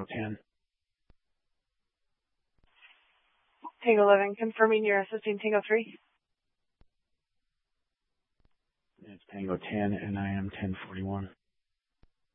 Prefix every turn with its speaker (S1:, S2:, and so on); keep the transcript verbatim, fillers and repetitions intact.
S1: ten.
S2: Tango eleven, confirming you're assisting Tango three.
S1: It's Tango ten, and I am ten forty-one.